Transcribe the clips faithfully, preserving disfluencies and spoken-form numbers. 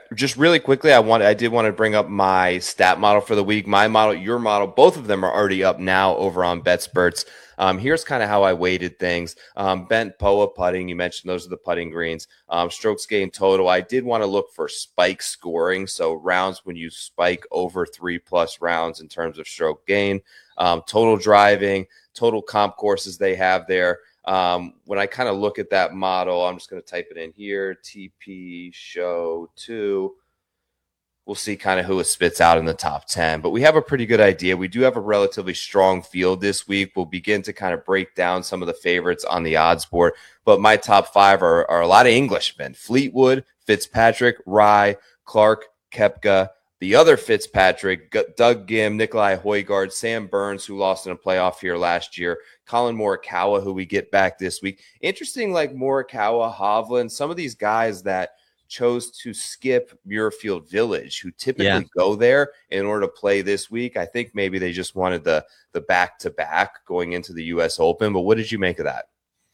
just really quickly, I want I did want to bring up my stat model for the week. My model, your model, both of them are already up now over on BetSperts. Um, here's kind of how I weighted things. Um, bent P O A putting, you mentioned those are the putting greens. Um, strokes gained total. I did want to look for spike scoring, so rounds when you spike over three plus rounds in terms of stroke gain. Um, total driving, total comp courses they have there. Um, when I kind of look at that model, I'm just going to type it in here, T P show two. We'll see kind of who it spits out in the top ten. But we have a pretty good idea. We do have a relatively strong field this week. We'll begin to kind of break down some of the favorites on the odds board. But my top five are, are a lot of Englishmen. Fleetwood, Fitzpatrick, Rye, Clark, Koepka. The other Fitzpatrick, Doug Ghim, Nikolai Højgaard, Sam Burns, who lost in a playoff here last year, Colin Morikawa, who we get back this week. Interesting, like Morikawa, Hovland, some of these guys that chose to skip Muirfield Village, who typically Yeah. go there in order to play this week. I think maybe they just wanted the the back-to-back going into the U S Open. But what did you make of that?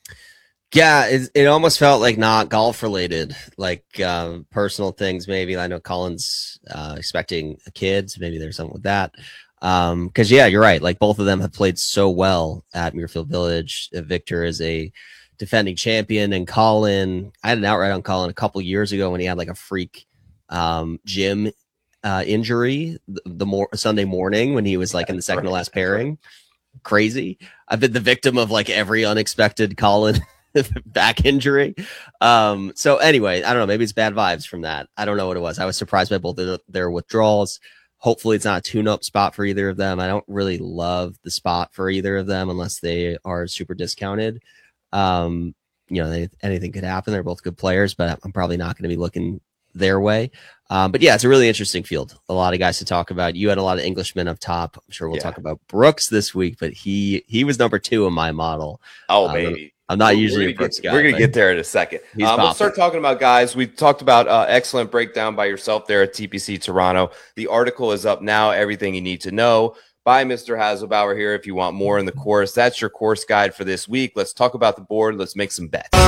Yeah, it, it almost felt like not golf related, like um, personal things. Maybe I know Colin's uh, expecting a kid, so maybe there's something with that. Um, because yeah, you're right. Like both of them have played so well at Muirfield Village. Uh, Victor is a defending champion, and Colin, I had an outright on Colin a couple years ago when he had like a freak um, gym uh, injury the, the more Sunday morning when he was like in the second to last pairing. Crazy. I've been the victim of like every unexpected Colin back injury. Um, so anyway, I don't know. Maybe it's bad vibes from that. I don't know what it was. I was surprised by both of their withdrawals. Hopefully it's not a tune-up spot for either of them. I don't really love the spot for either of them unless they are super discounted. Um, you know, they, anything could happen. They're both good players, but I'm probably not going to be looking their way. Um, but yeah, it's a really interesting field. A lot of guys to talk about. You had a lot of Englishmen up top. I'm sure we'll Yeah. talk about Brooks this week, but he he was number two in my model. Oh, Um, baby. I'm not We're- usually we're a gonna Brooks get, guy. We're going to but get there in a second. he's Um, let's popping. start talking about guys. We talked about uh, excellent breakdown by yourself there at T P C Toronto. The article is up now. Everything you need to know by Mister Hasselbauer here. If you want more in the course, that's your course guide for this week. Let's talk about the board. Let's make some bets.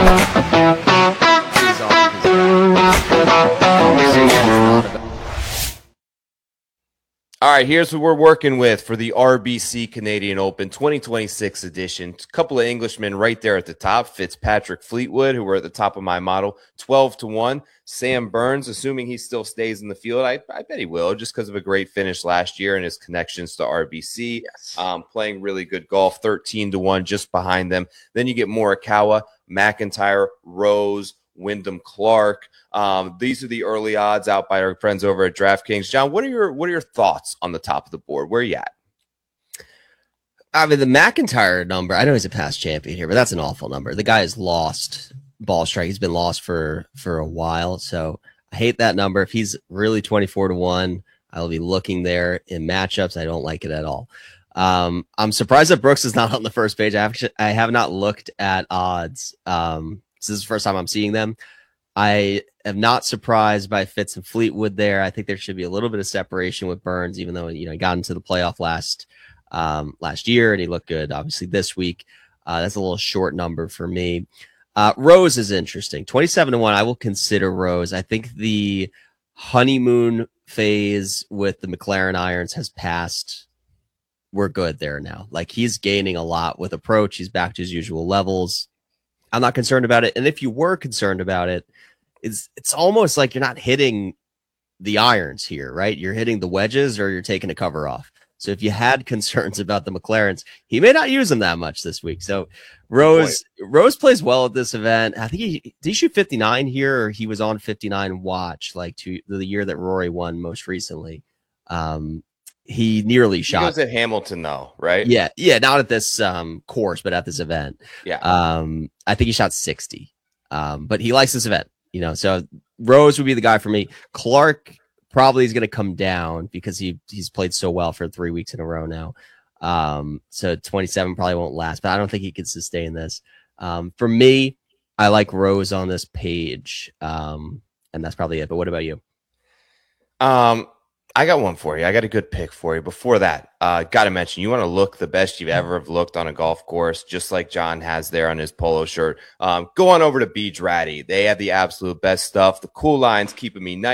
All right, here's what we're working with for the R B C Canadian Open twenty twenty-six edition. A couple of Englishmen right there at the top. Fitzpatrick, Fleetwood, who were at the top of my model, twelve to one. Sam Burns, assuming he still stays in the field. I, I bet he will, just because of a great finish last year and his connections to R B C. Yes. Um, playing really good golf, thirteen to one just behind them. Then you get Morikawa, McIntyre, Rose, Wyndham Clark. Um, these are the early odds out by our friends over at DraftKings. John, what are your what are your thoughts on the top of the board? Where are you at? I mean, the McIntyre number, I know he's a past champion here, but that's an awful number. The guy has lost ball strike. He's been lost for, for a while. So I hate that number. If he's really twenty-four to one, I'll be looking there in matchups. I don't like it at all. Um, I'm surprised that Brooks is not on the first page. I have, I have not looked at odds. Um, this is the first time I'm seeing them. I am not surprised by Fitz and Fleetwood there. I think there should be a little bit of separation with Burns, even though, you know, he got into the playoff last um, last year and he looked good, obviously, this week. Uh, that's a little short number for me. Uh, Rose is interesting. twenty-seven to one, I will consider Rose. I think the honeymoon phase with the McLaren irons has passed. We're good there now. Like, he's gaining a lot with approach. He's back to his usual levels. I'm not concerned about it. And if you were concerned about it, it's it's almost like you're not hitting the irons here, right? You're hitting the wedges or you're taking a cover off. So if you had concerns about the McLarens, he may not use them that much this week. So Rose Rose plays well at this event. I think he did he shoot fifty-nine here, or he was on fifty-nine watch like to the year that Rory won most recently. Um, he nearly shot. He goes at Hamilton, though, right? Yeah, yeah, not at this um, course, but at this event. Yeah. Um, I think he shot sixty. Um, but he likes this event, you know. So Rose would be the guy for me. Clark probably is going to come down because he he's played so well for three weeks in a row now. Um, so twenty-seven probably won't last, but I don't think he can sustain this. Um, for me, I like Rose on this page, um, and that's probably it. But what about you? Um, I got one for you. I got a good pick for you. Before that, uh, got to mention, you want to look the best you've ever have looked on a golf course, just like John has there on his polo shirt. Um, go on over to Beach Ratty. They have the absolute best stuff. The cool lines keeping me nice.